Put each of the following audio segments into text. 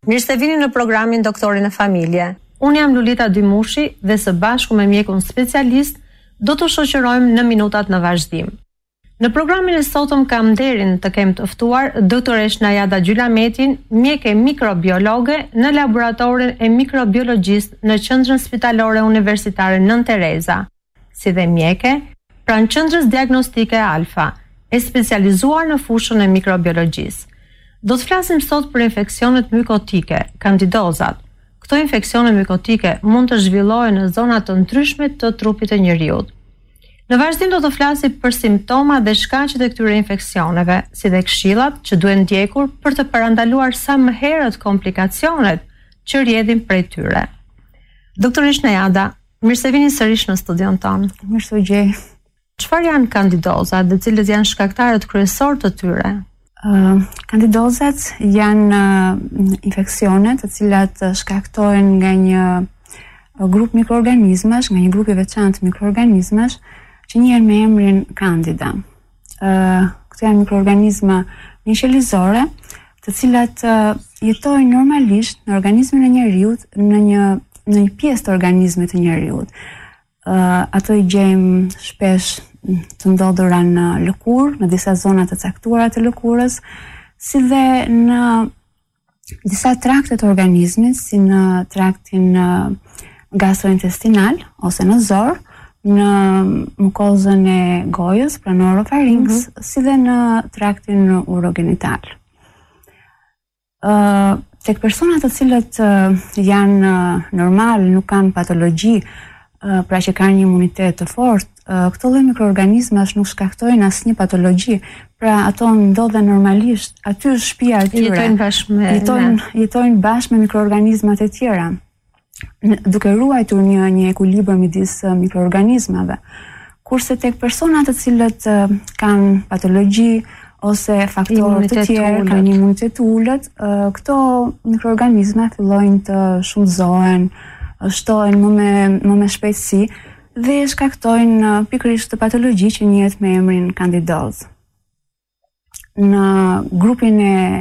Mirë se vini në programin Doktorin e Familje. Unë jam Lulita Dymushi dhe së bashku me mjekun specialist do të shoqërojmë në minutat në vazhdim. Në programin e sotëm kam nderin të kem të ftuar doktoresh Najada Gjylametin, mjeke mikrobiologe në laboratorin e mikrobiologjisë në Qendrën Spitalore Universitare Nën Tereza, si dhe mjeke pranë Qendrës Diagnostike Alfa, e specializuar në fushën e mikrobiologjisë. Do të flasim sot për infeksionet mykotike, kandidozat. Këto infeksione mykotike mund të zhvillohen në zona të ndryshme të trupit të njeriut. Në vazhdim do të flasim për simptoma dhe shkaqet e këtyre infeksioneve, si dhe këshillat që duhen ndjekur për të parandaluar sa më herët komplikacionet që rrjedhin prej tyre. Doktoresh Najada, mirë se vini sërish në studion tonë. Mirë se u gjej. Çfarë janë kandidozat dhe cilët janë shkaktarët kryesorë të tyre? Kandidozat janë infeksionet të cilat shkaktohen nga një grup mikroorganizmash, nga një grup i veçantë mikroorganizmash që njihen me emrin Candida. Këto janë mikroorganizma njëqelizore, të cilat jetojnë normalisht në organizmin e njeriut, në një pjesë të organizmit të njeriut. Ato i gjejmë shpesh të ndodhura në lëkurë, në disa zona të caktuara të lëkurës, si dhe në disa trakte të organizmit, si në traktin gastrointestinal ose në zor, në mukozën e gojës, pranë orofarinks, si dhe në traktin urogenital. Tek personat të cilët janë normal, nuk kanë patologji, pra që kanë një imunitet të fortë, këto lloj mikroorganizmash nuk shkaktojnë asnjë patologji, pra ato ndodhen normalisht aty në shtëpia e tyre. Jetojnë bashkë me mikroorganizmat e tjera, duke ruajtur një ekuilibër midis mikroorganizmave. Kurse tek personat të cilët kanë patologji ose faktorë të tjerë, kanë një imunitet të ulët, këto mikroorganizma fillojnë të shumëzohen, shtohen më me shpejtësi dhe shkaktojnë pikërisht të patologji që njihet me emrin kandidozë. Në grupin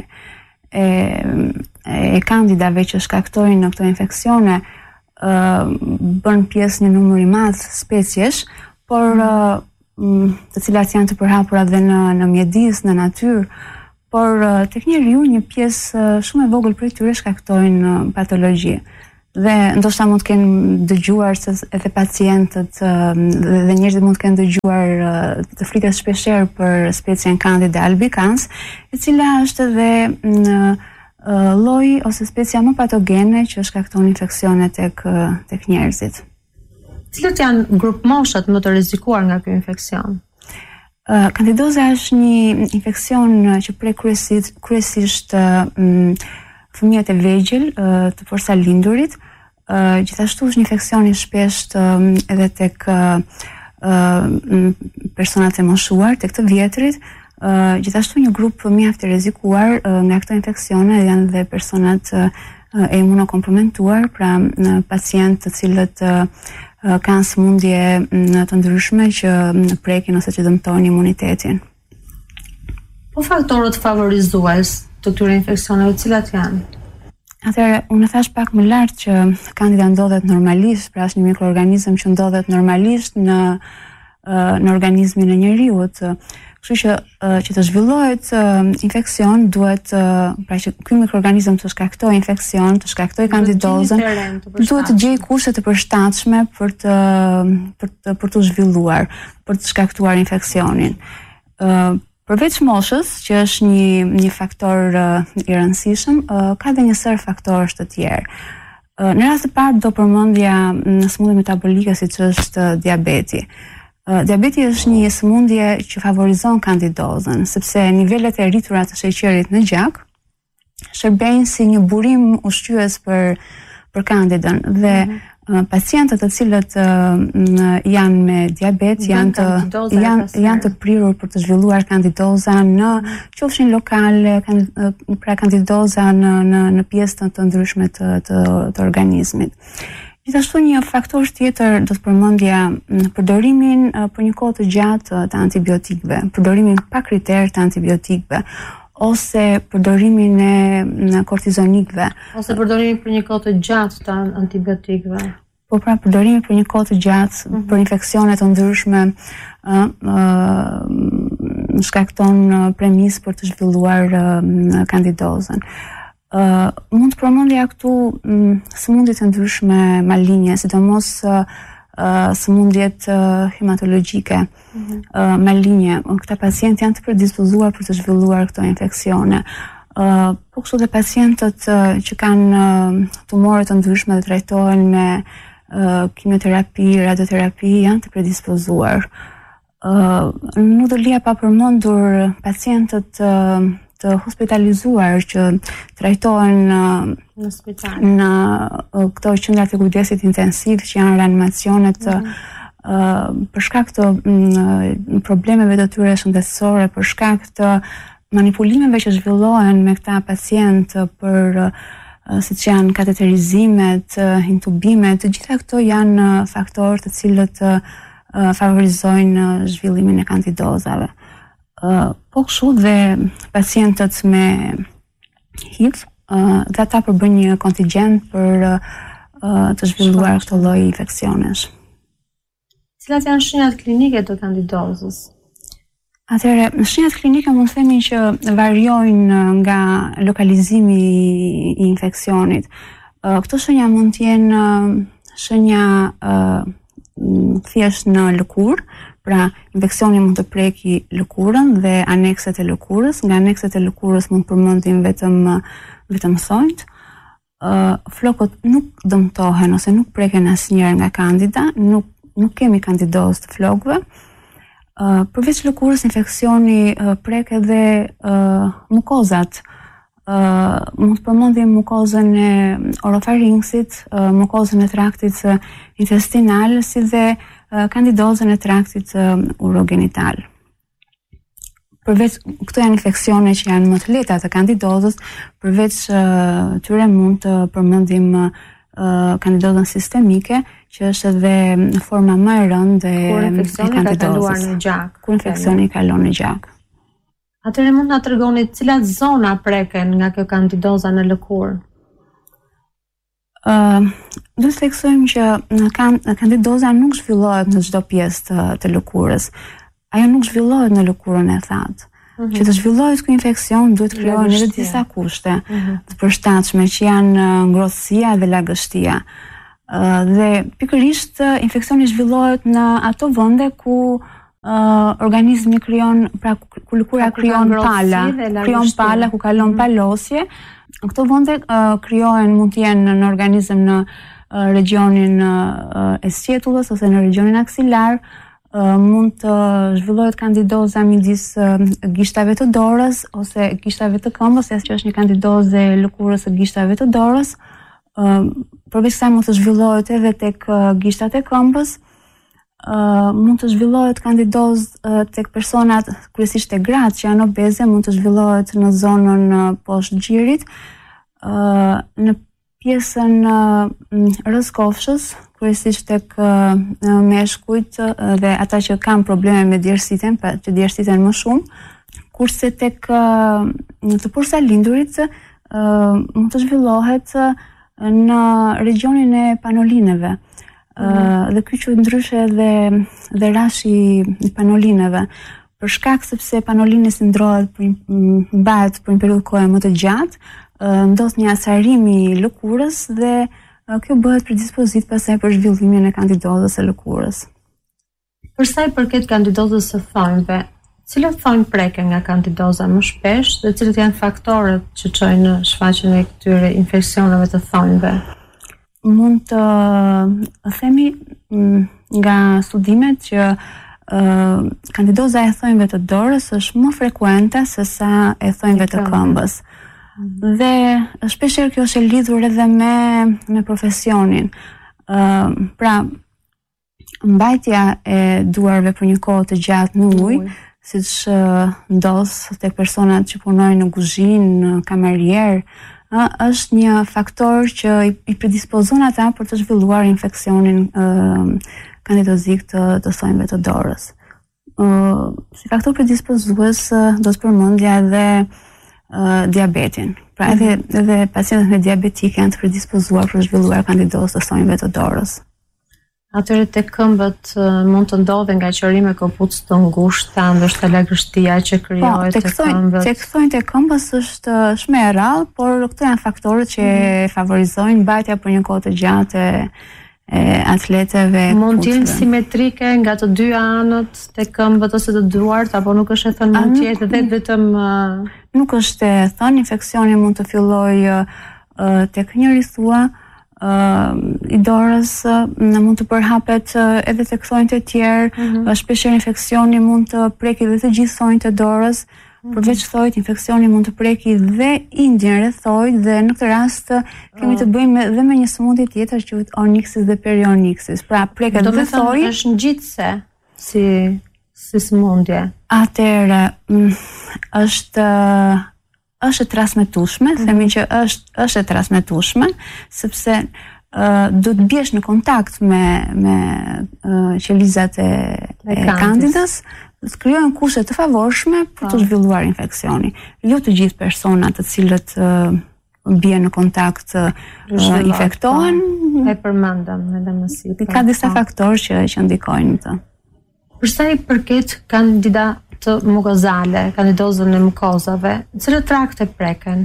e kandidave që shkaktojnë këto infeksione bën pjesë një numër i madh speciesh, por të cilat janë të përhapura dhe në mjedis, në natyrë, por tek njeriu një pjesë shumë e vogël prej tyre shkaktojnë patologji. Dhe ndoshta mund të kenë dëgjuar se edhe pacientët dhe njerëzit mund të kenë dëgjuar të flitet shpeshherë për specien Candida albicans, e cila është edhe lloji ose specia më patogene që shkakton infeksione tek njerëzit. Cilët janë grup moshat më të rrezikuar nga ky infeksion? Kandidoza është një infeksion që prek kryesisht fëmijët e vegjël të porsalindurit, gjithashtu është një infeksion i shpesht edhe tek personat e moshuar, tek të vjetrit, gjithashtu një grup mjaft i rrezikuar nga këto infeksione janë dhe personat e imunokompromentuar, pra pacientë të cilët kanë sëmundje të ndryshme që prekin ose që dëmtojnë imunitetin. Po faktorët favorizues të këtyre infeksioneve cilat janë? Atëherë, unë thash pak më lart që Candida ndodhet normalisht, pra është një mikroorganizëm që ndodhet normalisht në organizmin e njeriut. Kështu që të zhvillohet infeksion duhet, pra që ky mikroorganizëm të shkaktojë infeksion, të shkaktojë kandidozën, duhet të gjejë kushte të përshtatshme për të zhvilluar, për të shkaktuar infeksionin. Përveç moshës, që është një faktor i rëndësishëm, ka dhe një sër faktorësh të tjerë. Në rast të parë do përmendja në sëmundje metabolike siç është diabeti. Diabeti është një sëmundje që favorizon kandidozën, sepse nivelet e rritura të sheqerit në gjak shërbejnë si një burim ushqyes për kandidën dhe pacientët të cilët janë me diabet janë të prirur për të zhvilluar kandidoza në qofshin lokale, pra kandidoza në pjesë të ndryshme të organizmit. Gjithashtu një faktor tjetër do të përmendja përdorimin për një kohë të gjatë të antibiotikëve, përdorimin pa kriter të antibiotikëve, ose përdorimin e kortizonikëve. Ose përdorimi për një kohë të gjatë të antibiotikëve. Po pra përdorimi për një kohë të gjatë për infeksione të ndryshme shkakton premisë për të zhvilluar kandidozën. Mund të përmendja këtu sëmundje të ndryshme malinje, sidomos sëmundjet hematologjike malinje. Këta pacientë janë të predispozuar për të zhvilluar këto infeksione. Po kështu dhe pacientët që kanë tumore të ndryshme dhe trajtohen me kimioterapi, radioterapi janë të predispozuar. Nuk do lija pa përmendur pacientët të hospitalizuar që trajtohen në spital. Në këto qendra të kujdesit intensiv që janë reanimacionet për shkak të problemeve të tyre shëndetësore, për shkak të manipulimeve që zhvillohen me këta pacientë për siç janë kateterizimet, intubimet, të gjitha këto janë faktorë të cilët favorizojnë zhvillimin e kandidozave. Po kështu dhe pacientët me HIV, dhe ata përbën një kontingjent për të zhvilluar këto lloj infeksionesh. Cilat janë shenjat klinike të kandidozës? Atëherë, shenjat klinike mund të themi që variojnë nga lokalizimi i infeksionit. Këto shenja mund të jenë shenja thjesht në lëkurë, pra infeksioni mund të preki lëkurën dhe anekset e lëkurës. Nga anekset e lëkurës mund përmendim vetëm thonjt. Flokët nuk dëmtohen ose nuk preken asnjëherë nga kandida, nuk kemi kandidozë të flokëve. Përveç lëkurës, infeksioni prek edhe mukozat. Mund të përmendim mukozën e orofaringsit, mukozën e traktit intestinal, si dhe kandidozën e traktit urogenital. Përveç këto janë infeksione që janë më të lehta të kandidozës, përveç tyre mund të përmendim kandidozën sistemike, që është edhe forma më e rëndë e kandidozës. Kur infeksioni kalon në gjak. Atëherë mund na tregoni cilat zona preken nga kjo kandidoza në lëkurë? Do të theksojmë që kandidoza nuk zhvillohet në çdo pjesë të lëkurës. Ajo nuk zhvillohet në lëkurën e thatë. Që të zhvillohet ky infeksion duhet krijohen edhe disa kushte të përshtatshme që janë ngrohtësia dhe lagështia. Dhe pikërisht infeksioni zhvillohet në ato vende ku organizmi krijon, pra ku lëkura krijon pala, ku kalon palosje. Këto vende krijohen, mund të jenë në organizëm në regionin e sqetullës ose në regionin aksilar. Mund të zhvillohet kandidoza midis gishtave të dorës ose gishtave të këmbës, që është një kandidozë e lëkurës së gishtave të dorës. Përveç kësaj mund të zhvillohet edhe tek gishtat e këmbës. Mund të zhvillohet kandidozë tek personat kryesisht e gratë që janë obeze, mund të zhvillohet në zonën poshtë gjirit, në pjesën rreth kofshës, kryesisht tek meshkujt dhe ata që kanë probleme me djersitjen, që djersiten më shumë, kurse tek të porsalindurit mund të zhvillohet në regionin e panolineve. Dhe ky që ndryshe dhe rashi i panolineve, për shkak sepse panolini mbahet për një periudhë kohe më të gjatë, ndodh një acarim i lëkurës dhe kjo bëhet predispozit pastaj për zhvillimin e kandidozës së lëkurës. Për sa i përket kandidozës së thonjve, cilët thonj preken nga kandidoza më shpesh dhe cilët janë faktorët që çojnë në shfaqjen e këtyre infeksioneve të thonjve? Mund të themi nga studimet që kandidoza e thonjve të dorës është më frekuente se sa e thonjve të këmbës. Dhe shpeshherë kjo është e lidhur edhe me profesionin. Pra, mbajtja e duarve për një kohë të gjatë në ujë, siç ndodh tek personat që punojnë në kuzhinë, në kamarier, është një faktor që i predispozon ata për të zhvilluar infeksionin kandidozik të thonjve të dorës. Si faktor predispozues do të përmendja edhe diabetin. Pra edhe pacientët me diabetik janë të predispozuar për zhvilluar kandidozë të thonjve të dorës. Atyre të këmbët mund të ndodhe nga qërime këpucë të ngushta, ndoshta lagështia që krijohet të këmbët. Tek thonjtë e këmbës është shumë e rrallë, por këto janë faktorët që favorizojnë mbajtja për një kohë të gjatë e atleteve. Mund të jenë simetrike nga të dy anët të këmbët ose të duart, apo nuk është e thënë mund të jetë dhe vetëm nuk është e thënë, infeksioni mund të fillojë tek njëri thua i dorës, mund të përhapet edhe tek thonjtë e tjerë, shpeshherë infeksioni mund të preki dhe të gjithë thonjtë e dorës, përveç thojt, infeksioni mund të preki dhe indjen rreth thojt dhe në këtë rast kemi të bëjmë dhe me një sëmundje tjetër që quhet onyxis dhe perionyxis. Pra preket dhe thojt. Është ngjitse si sëmundje. Atëherë është e transmetueshme, themi që është e transmetueshme, sepse do të biesh në kontakt me qelizat e kandidës, të krijojnë kushte të favorshme për të zhvilluar infeksioni. Jo të gjithë personat të cilët bien në kontakt infektohen. E përmendëm edhe më sipër. Ka disa faktorë që ndikojnë në të. Për sa i përket kandidatë mukozale, kandidozën e mukozave, cilët trakte preken?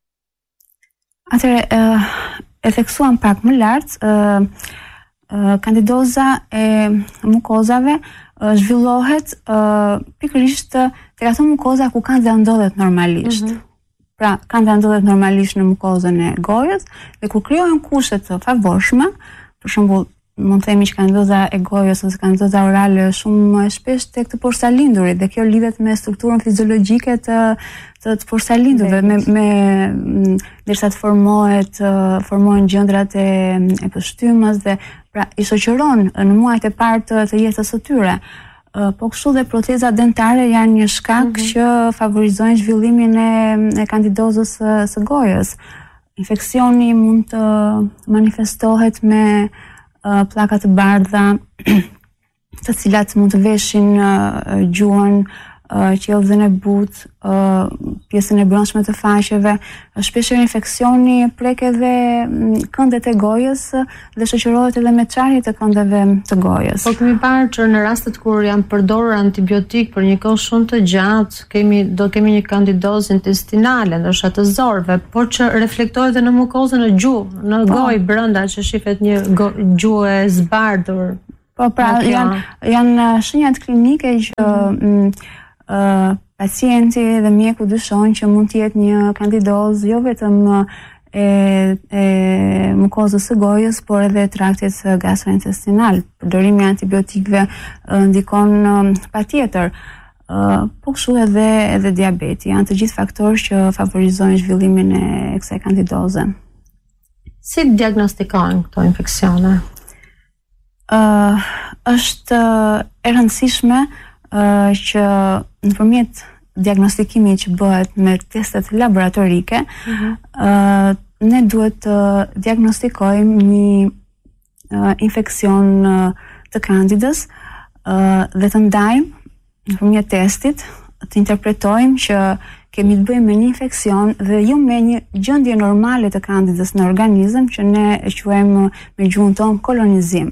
Atëre, e theksuam pak më lart, kandidoza e mukozave zhvillohet pikërisht tek ato mukoza ku kandida ndodhet normalisht. Pra, kandida ndodhet normalisht në mukozën e gojës dhe ku krijohen kushte të favorshme, për shembull, mund të themi që kandidoza e gojës ose kandidoza orale shumë shpesh tek të porsalindurit dhe kjo lidhet me strukturën fiziologjike të porsalindurve, derisa të formohen gjëndrat e pështymës dhe pra i shoqëron në muajt e parë të jetës së tyre. Po kështu dhe protezat dentare janë një shkak që favorizojnë zhvillimin e kandidozës së gojës. Infeksioni mund të manifestohet me pllaka të bardha, të cilat mund të veshin gjuhën, qiellën e butë, pjesën e brendshme të faqeve. Shpeshherë infeksioni prek edhe këndet e gojës dhe shoqërohet edhe me çarjet e këndeve të gojës. Po kemi parë që në rastet kur janë përdorur antibiotik për një kohë shumë të gjatë, do kemi një kandidozë intestinale, ndoshta të zorëve, por që reflektohet edhe në mukozën e gjuhë, në gojë brenda që shihet një gjuhë e zbardhur. Po pra janë shenjat klinike që pacienti dhe mjeku dyshojnë që mund të jetë një kandidozë jo vetëm e mukozës së gojës, por edhe traktit gastrointestinal. Përdorimi i antibiotikëve ndikon patjetër. Po kështu edhe diabeti, janë të gjithë faktorë që favorizojnë zhvillimin e kësaj kandidoze. Si diagnostikohen këto infeksione? Është e rëndësishme që nëpërmjet diagnostikimit që bëhet me testet laboratorike, ne duhet të diagnostikojmë një infeksion të kandidës dhe të ndajmë nëpërmjet testit, të interpretojmë që kemi të bëjmë me një infeksion dhe jo me një gjendje normale të kandidës në organizëm që ne e quajmë me gjuhën tonë kolonizim.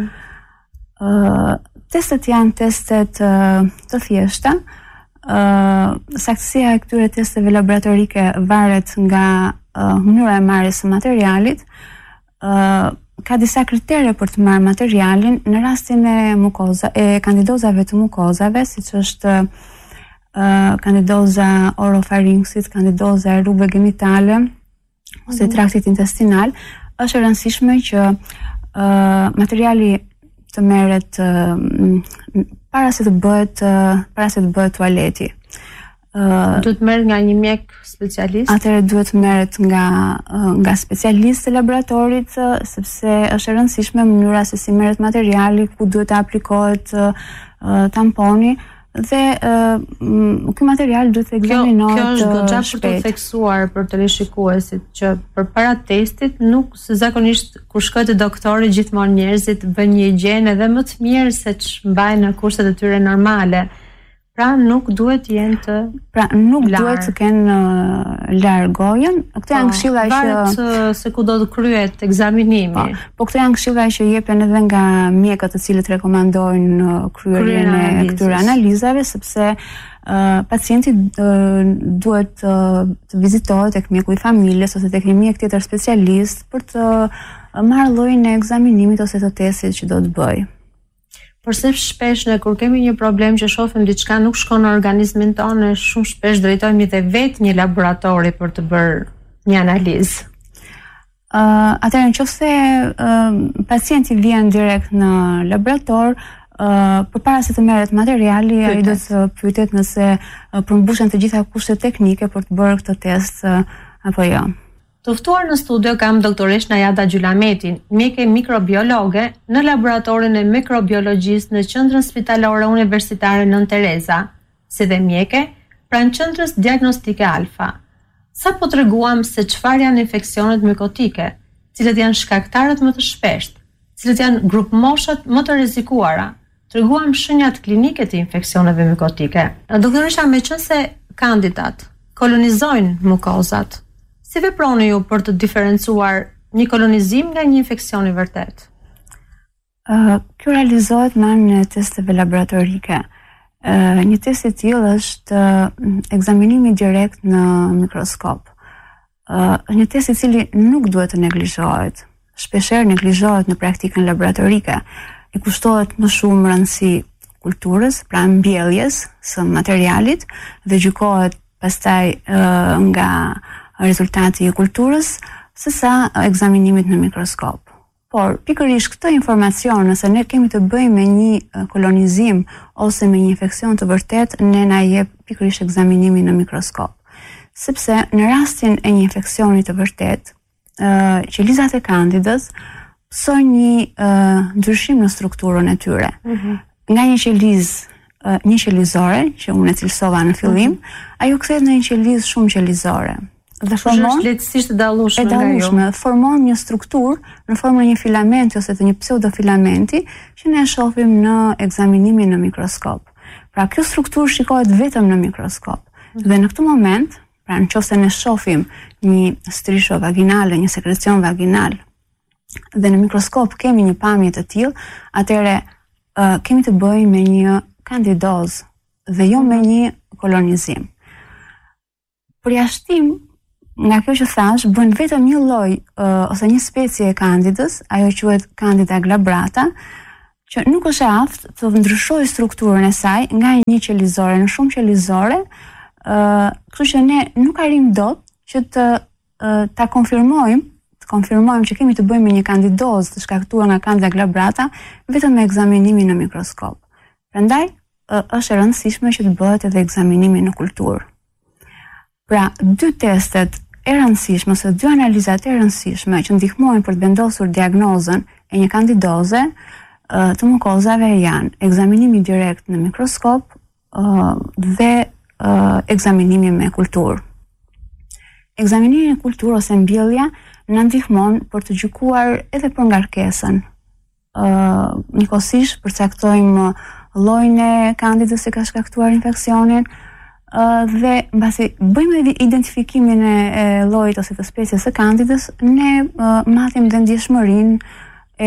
Testet janë testet të thjeshta. Saktësia e këtyre testeve laboratorike varet nga mënyra e marrjes së materialit. Ka disa kritere për të marrë materialin në rastin e kandidozave të mukozave, siç është kandidoza orofaringsit, kandidoza e rrugëve genitale ose traktit intestinal. Është e rëndësishme që materiali të merret para se të bëhet tualeti. Duhet merret nga një mjek specialist? Atëherë duhet merret nga specialistë e laboratorit, sepse është e rëndësishme mënyra se si merret materiali, ku duhet të aplikohet tamponi dhe ky material duhet të ekzaminohet shpejt. Kjo është goxha për të theksuar për të rishikuesit që përpara testit nuk se zakonisht kur shkojnë te doktori gjithmonë njerëzit bëjnë një higjenë edhe më të mirë se ç'mbajnë në kushtet e tyre normale. Pra nuk duhet jenë të duhet të kenë larg gojën. Këto janë këshilla që varet se ku do të kryhet ekzaminimi. Po këto janë këshilla që jepen edhe nga mjekët të cilët rekomandojnë kryerjen e këtyre analizave, sepse pacienti duhet të vizitohet tek mjeku i familjes ose tek një mjek tjetër specialist për të marrë llojin e ekzaminimit ose të testit që do të bëjë. Përse shpesh ne kur kemi një problem që shohim diçka nuk shkon në organizmin tonë, shumë shpesh drejtohemi te vetë një laboratori për të bërë një analizë. Atëherë nëse pacienti vjen direkt në laborator, përpara se të merret materiali, ai do të pyetet nëse përmbushen të gjitha kushtet teknike për të bërë këtë test apo jo. Të ftuar në studio kam doktoresh Najada Gjulametin, mjeke mikrobiologe në laboratorin e mikrobiologjisë në Qendrën Spitalore Universitare Nën Tereza, si dhe mjeke pranë Qendrës Diagnostike Alfa. Sa po treguam se çfarë janë infeksionet mikotike, cilët janë shkaktarët më të shpeshtë, cilët janë grup moshat më të rrezikuara. Treguam shenjat klinike të infeksioneve mikotike. Doktoresha, meqense kandidat kolonizojnë mukozat, si veproni ju për të diferencuar një kolonizim nga një infeksion i vërtet? Kjo realizohet me anë e testeve laboratorike. Një test i tillë është ekzaminimi direkt në mikroskop. Një test i cili nuk duhet të neglizhohet. Shpeshherë neglizhohet në praktikën laboratorike. I kushtohet më shumë rëndësi kulturës, pra mbjelljes së materialit, dhe gjykohet pastaj nga rezultati i kulturës sesa ekzaminimit në mikroskop. Por pikërisht këtë informacion, nëse ne kemi të bëjmë me një kolonizim ose me një infeksion të vërtet, ne na jep pikërisht ekzaminimi në mikroskop. Sepse në rastin e një infeksioni të vërtet, qelizat e kandidës pësojnë një ndryshim në strukturën e tyre. Nga një qelizore, që unë e cilësova në fillim, ajo kthehet në një qelizë shumë qelizore. Dhe formon lehtësisht e dallueshme formon një strukturë në formën e një filamenti ose të një pseudofilamenti që ne e shohim në ekzaminimin në mikroskop. Pra kjo strukturë shikohet vetëm në mikroskop. Dhe në këtë moment, pra nëse ne shohim një strisho vaginale, një sekrecion vaginal, dhe në mikroskop kemi një pamje të tillë, atëherë kemi të bëjmë me një kandidozë dhe jo me një kolonizim. Përjashtim nga kjo që thash, bën vetëm një lloj ose një specie e kandidës, ajo quhet Candida glabrata, që nuk është e aftë të ndryshojë strukturën e saj nga një qelizore në shumë qelizore, kështu që ne nuk arrim dot që ta konfirmojmë që kemi të bëjmë me një kandidozë të shkaktuar nga Candida glabrata vetëm me ekzaminimin në mikroskop. Prandaj është e rëndësishme që të bëhet edhe ekzaminimi në kulturë. Pra, dy testet e rëndësishme ose dy analizat e rëndësishme që ndihmojnë për të vendosur diagnozën e një kandidoze të mukozave janë ekzaminimi direkt në mikroskop dhe ekzaminimi me kulturë. Ekzaminimi me kulturë ose mbjellja na ndihmon për të gjykuar edhe për ngarkesën. Njëkohësisht përcaktojmë llojin e kandidës që ka shkaktuar infeksionin, dhe mbasi bëjmë identifikimin e llojit ose të species së kandidës, ne matim dhe ndjeshmërinë e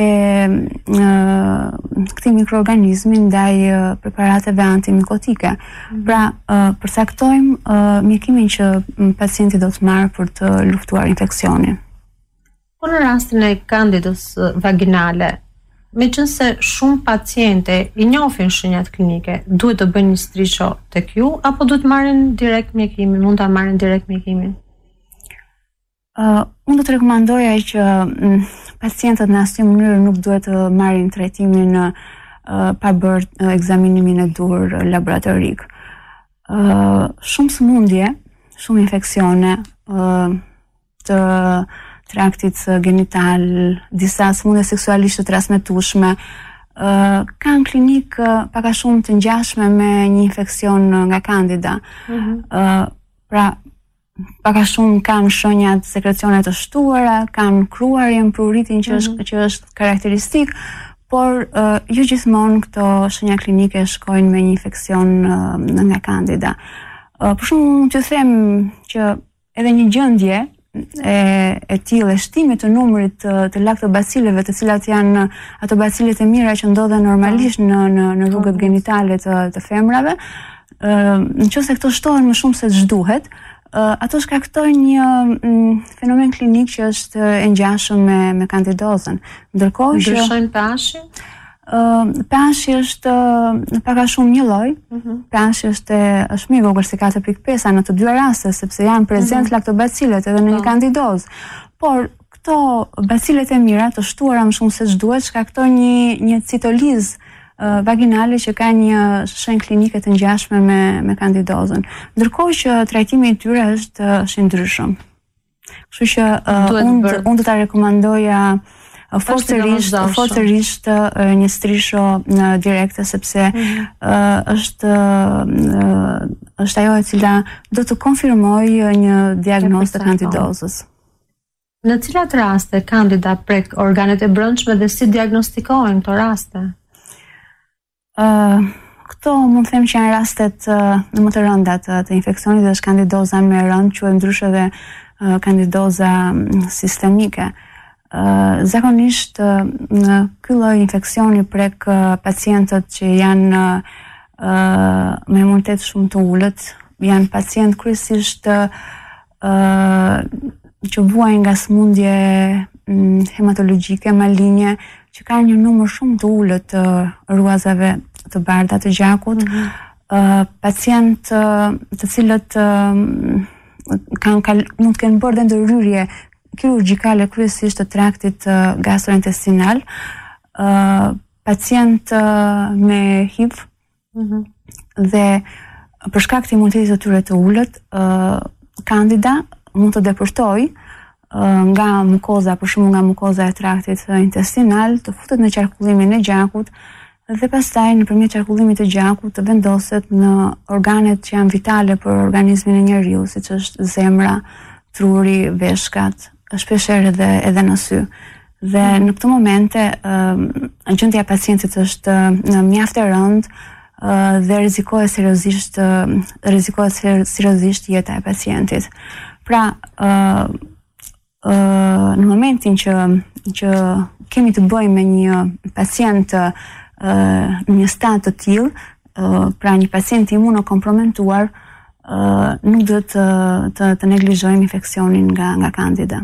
këtij mikroorganizmi ndaj preparateve antimikotike. Pra, përcaktojmë mjekimin që pacienti do të marrë për të luftuar infeksionin. Po në rastin e kandidës vaginale, meqense shumë paciente i njohin shenjat klinike, duhet të bëjnë një strisho tek ju apo duhet marrin direkt mjekimin? Mund ta marrin direkt mjekimin? Unë do të rekomandoja që pacientët në asnjë mënyrë nuk duhet të marrin trajtimin pa bërë ekzaminimin e duhur laboratorik. Shumë sëmundje, shumë infeksione të traktit genital, disa sëmundje seksualisht të transmetueshme, kanë klinik pak a shumë të ngjashme me një infeksion nga kandida. Pra, pak a shumë kanë shenjat sekrecione të shtuara, kanë kruarjen, pruritin që është karakteristik, por jo gjithmonë këto shenja klinike shkojnë me një infeksion nga Candida. Për shembull, t'ju them që edhe një gjendje e tillë, shtimit të numrit të laktobacileve, të cilat janë ato bacilet e mira që ndodhen normalisht në rrugët genitale të femrave, nëse këto shtohen më shumë se ç'duhet, ato shkaktojnë një fenomen klinik që është e ngjashëm me kandidozën. Ndërkohë që ndryshojnë pH-in? pH-i është pak a shumë një lloj. pH-i është më i vogël se 4.5 në të dy rastet, sepse janë prezent laktobacilet edhe në një kandidozë. Por këto bacilet e mira të shtuara më shumë se ç'duhet shkaktojnë një citolizë vaginale që ka një shenjë klinike të ngjashme me kandidozën. Ndërkohë që trajtimi i tyre është i ndryshëm. Kështu që unë do ta rekomandoja fortërisht një strisho direkte, sepse është ajo e cila do të konfirmojë një diagnozë të kandidozës. Në cilat raste Candida prek organet e brendshme dhe si diagnostikohen këto raste? Këto mund të them që janë rastet më të rënda të infeksionit dhe është kandidoza më e rëndë, quhet ndryshe dhe kandidoza sistemike. Zakonisht në ky lloj infeksioni prek pacientët që janë me imunitet shumë të ulët, janë pacientë kryesisht që vuajnë nga sëmundje hematologjike, maligne, që kanë një numër shumë të ulët të ruazave të bardha të gjakut, pacientë të cilët mund të kenë bërë dhe ndërhyrje kirurgjikale kryesisht të traktit gastrointestinal, pacientë me HIV dhe për shkak të imunitetit të tyre të ulët, Candida mund të depërtojë nga mukoza, për shembull nga mukoza e traktit intestinal, të futet në qarkullimin e gjakut dhe pastaj nëpërmjet qarkullimit të gjakut të vendoset në organet që janë vitale për organizmin e njeriu, siç është zemra, truri, veshkat, shpeshherë edhe në sy. Dhe në këtë momente gjendja e pacientit është mjaft e rëndë dhe rrezikohet seriozisht jeta e pacientit. Pra, në momentin që kemi të bëjmë me një pacient në një stad të tillë, pra një pacient imunokomprometuar, nuk do të neglizhojmë infeksionin nga Candida.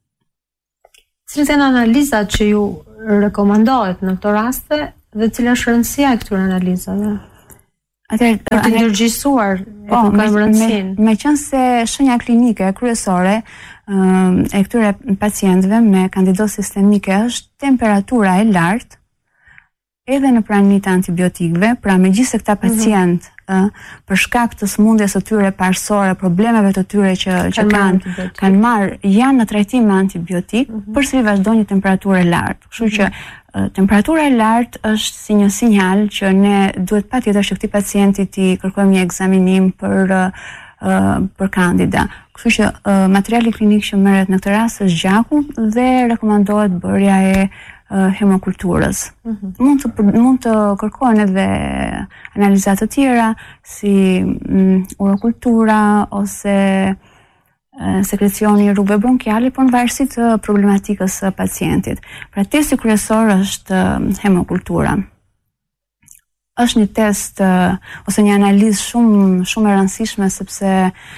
Cilat janë analizat që ju rekomandohet në këto raste dhe cila është rëndësia e këtyre analizave? Për të ndërgjegjësuar rëndësinë. Meqense shenja klinike kryesore e këtyre pacientëve me kandidozë sistemike është temperatura e lartë, edhe në praninë të antibiotikëve, pra megjithëse këta pacientë për shkak të sëmundjes së tyre parsorë, problemeve të tyre që kanë marrë, janë në trajtim me antibiotik, përsëri vazhdon një temperaturë e lartë. Kështu që temperatura e lartë është si një sinjal që ne duhet patjetër që këtij pacienti t'i kërkojmë një ekzaminim për Candida. Kështu që materiali klinik që merret në këtë rast është gjaku dhe rekomandohet bërja e hemokulturës. Mund të kërkohen edhe analiza të tjera si urokultura ose sekrecioni i rrugëve bronkiale, por në varësi të problematikës së pacientit. Pra testi kryesor është hemokultura. Është një test ose një analizë shumë e rëndësishme, sepse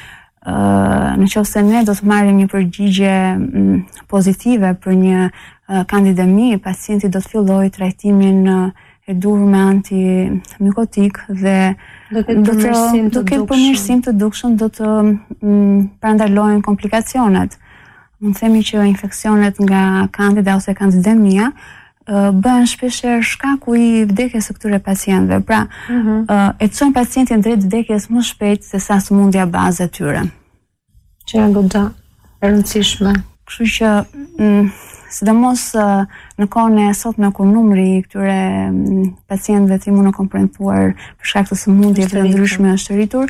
në qoftë se ne do të marrim një përgjigje pozitive për një kandidemi, pacienti do të fillojë trajtimin e duhur me antimikotik dhe do ketë përmirësim të dukshëm, do të parandalohen komplikacionet. Mund të themi që infeksionet nga Candida ose kandidemia bëhen shpeshherë shkaku i vdekjes së këtyre pacientëve. Pra, e çojnë pacientin drejt vdekjes më shpejt se sa sëmundja bazë e tyre. Që janë goxha e rëndësishme. Kështu që sidomos në kohën e sotme kur numri i këtyre pacientëve të imunokomprometuar për shkak të sëmundjeve të ndryshme është rritur,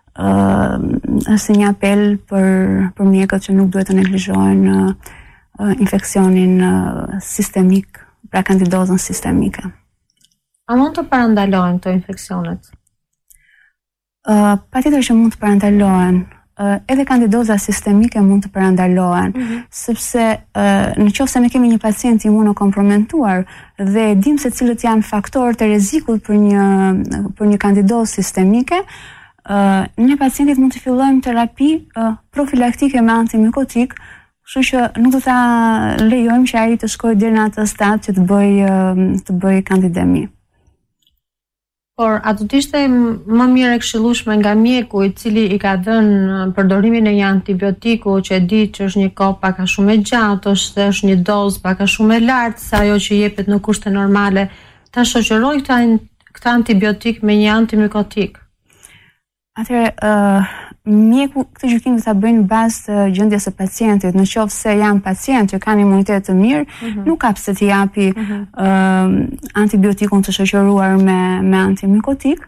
është një apel për mjekët që nuk duhet të neglizhojnë infeksionin sistemik pra kandidozën sistemike. A mund të parandalohen këto infeksionet? Patjetër që mund të parandalohen. Edhe kandidoza sistemike mund të parandalohen, sepse në qoftë se ne kemi një pacient imunokompromentuar dhe dim se cilët janë faktorët e rrezikut për një kandidozë sistemike, ne pacientit mund të fillojmë terapi profilaktike me antimikotik, kështu që nuk do ta lejojmë që ai të shkojë deri në atë stad që të bëj kandidemi. Por a do të ishte më mirë e këshillueshme nga mjeku i cili i ka dhënë përdorimin e një antibiotiku që e di që është një kohë pak a shumë e gjatë, ose është një dozë pak a shumë e lartë se ajo që jepet në kushte normale, ta shoqëroj këtë antibiotik me një antimikotik? Atëherë, mjeku këtë gjykim do ta bëjnë në bazë të gjendjes së pacientit. Në qoftë se janë pacient që kanë imunitet të mirë, nuk ka pse t'i japi antibiotikun të shoqëruar me antimikotik.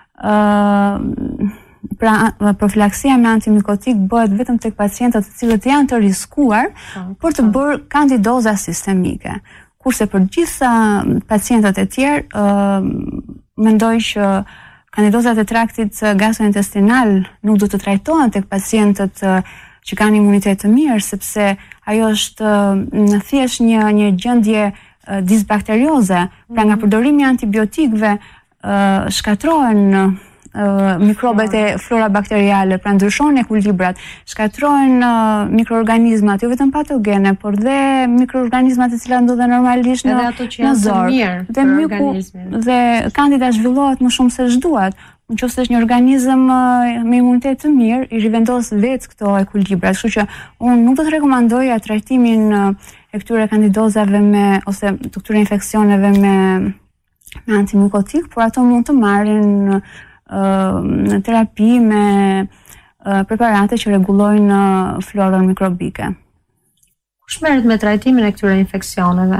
Pra profilaksia me antimikotik bëhet vetëm tek pacientët të cilët janë të riskuar për të bërë kandidoza sistemike. Kurse për gjitha pacientët e tjerë, mendoj që kandidozat e traktit gastrointestinal nuk do të trajtohen tek pacientët që kanë imunitet të mirë, sepse ajo është thjesht një gjendje disbakterioze. Pra nga përdorimi i antibiotikëve shkatrohen mikrobet e flora bakteriale, pra ndryshon ekuilibrat, shkatrohen mikroorganizmat, jo vetëm patogene, por dhe mikroorganizmat të cilat ndodhen normalisht në zor. Dhe myku dhe kandida zhvillohet më shumë se ç'duhet. Nëse është një organizëm me imunitet të mirë, i rivendos vetë këto ekuilibra, kështu që unë nuk do të rekomandoja trajtimin e këtyre kandidozave ose të këtyre infeksioneve me antimikotik, por ato mund të marrin në terapi me preparate që rregullojnë florën mikrobike. Kush merret me trajtimin e këtyre infeksioneve?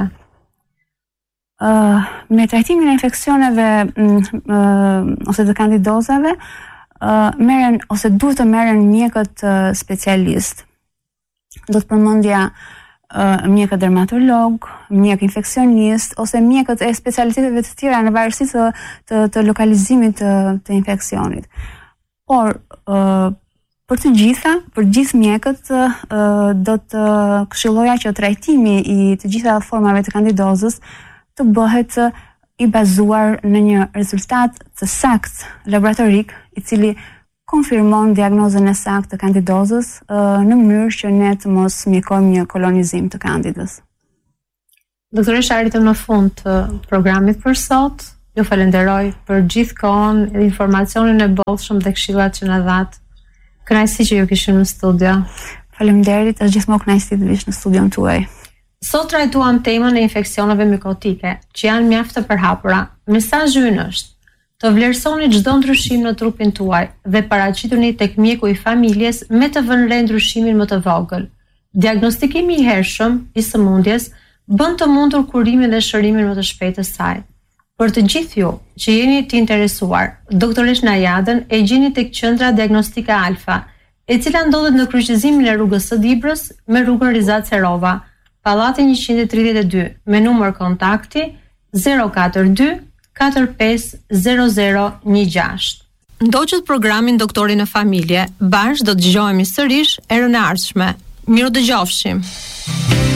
Me trajtimin e infeksioneve ose të kandidozave merren ose duhet të merren mjekët specialist. Do të përmendja mjekët dermatolog, mjek infeksionist ose mjekët e specialiteteve të tjera në varësi të lokalizimit të infeksionit. Por për gjithë mjekët do të këshilloja që trajtimi i të gjitha formave të kandidozës të bëhet i bazuar në një rezultat të saktë laboratorik, i cili konfirmon diagnozën e saktë të kandidozës në mënyrë që ne të mos mjekojmë një kolonizim të kandidës. Doktoresh, arritëm në fund të programit për sot. Ju falenderoj për gjithë kohën dhe informacionin e bollshëm dhe këshillat që na dhat. Kënaqësi që ju kishim në studio. Faleminderit, është gjithmonë kënaqësi të vish në studion tuaj. Sot trajtuam temën e infeksioneve mikotike, që janë mjaft të përhapura. Mesazhi ynë është: të vlerësoni çdo ndryshim në trupin tuaj dhe paraqituni tek mjeku i familjes me të vënë re ndryshimin më të vogël. Diagnostikimi i hershëm i sëmundjes bën të mundur kurimin dhe shërimin më të shpejtë të saj. Për të gjithë ju që jeni të interesuar, doktoresh Najadën e gjeni tek qendra diagnostike Alfa, e cila ndodhet në kryqëzimin e rrugës së Dibrës me rrugën Rizat Serova, Pallati 132, me numër kontakti 042 450016. Ndoqët programin Doktori në Familje, bashkë do të dëgjohemi sërish erën e ardhshme. Miru dëgjofshim.